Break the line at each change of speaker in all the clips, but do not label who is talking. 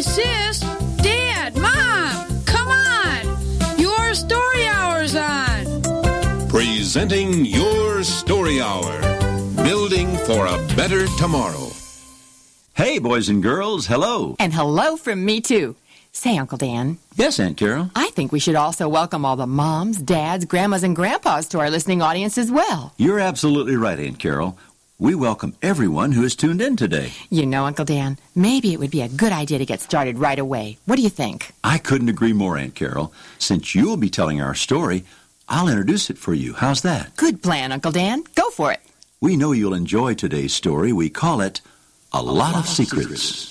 Hey, sis, Dad, Mom, come on. Your Story Hour's on.
Presenting Your Story Hour. Building for a better tomorrow.
Hey, boys and girls, hello.
And hello from me, too. Say, Uncle Dan.
Yes, Aunt Carol?
I think we should also welcome all the moms, dads, grandmas, and grandpas to our listening audience as well.
You're absolutely right, Aunt Carol. We welcome everyone who is tuned in today.
You know, Uncle Dan, maybe it would be a good idea to get started right away. What do you think?
I couldn't agree more, Aunt Carol. Since you'll be telling our story, I'll introduce it for you. How's that?
Good plan, Uncle Dan. Go for it.
We know you'll enjoy today's story. We call it A Lot of Secrets.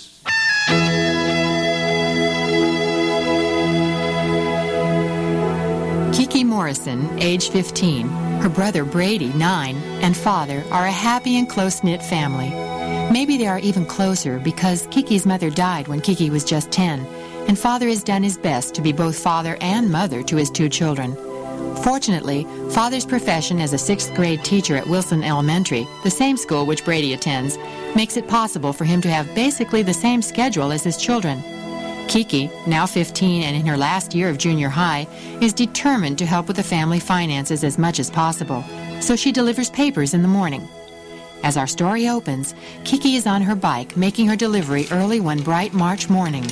Kiki Morrison, age 15, her brother Brady, 9, and father are a happy and close-knit family. Maybe they are even closer because Kiki's mother died when Kiki was just 10, and father has done his best to be both father and mother to his 2 children. Fortunately, father's profession as a 6th grade teacher at Wilson Elementary, the same school which Brady attends, makes it possible for him to have basically the same schedule as his children. Kiki, now 15 and in her last year of junior high, is determined to help with the family finances as much as possible, so she delivers papers in the morning. As our story opens, Kiki is on her bike making her delivery early one bright March morning.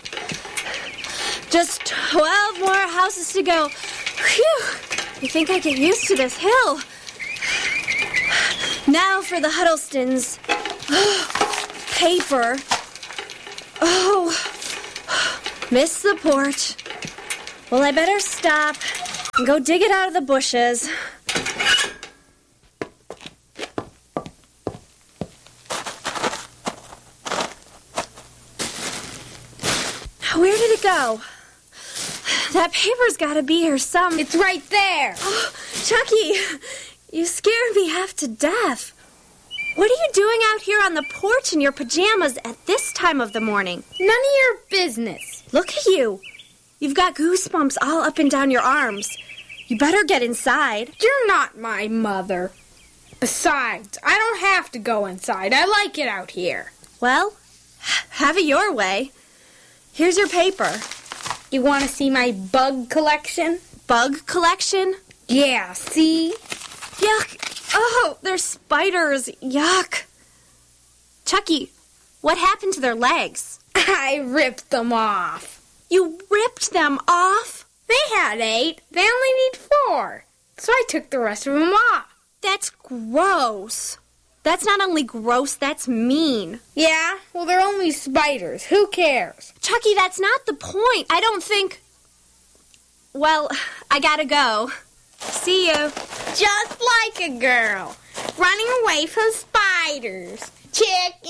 Just 12 more houses to go. Phew! I think I get used to this hill. Now for the Huddlestons. Paper. Oh, missed the porch. Well, I better stop and go dig it out of the bushes. Where did it go? That paper's got to be here some...
It's right there.
Oh, Chucky, you scared me half to death. What are you doing out here on the porch in your pajamas at this time of the morning?
None of your business.
Look at you. You've got goosebumps all up and down your arms. You better get inside.
You're not my mother. Besides, I don't have to go inside. I like it out here.
Well, have it your way. Here's your paper.
You want to see my bug collection?
Bug collection?
Yeah, see?
Yuck. Oh, they're spiders. Yuck. Chucky, what happened to their legs?
I ripped them off.
You ripped them off?
They had 8. They only need 4. So I took the rest of them off.
That's gross. That's not only gross, that's mean.
Yeah, well, they're only spiders. Who cares?
Chucky, that's not the point. I don't think... Well, I gotta go. See you.
Just like a girl, running away from spiders. Chicken.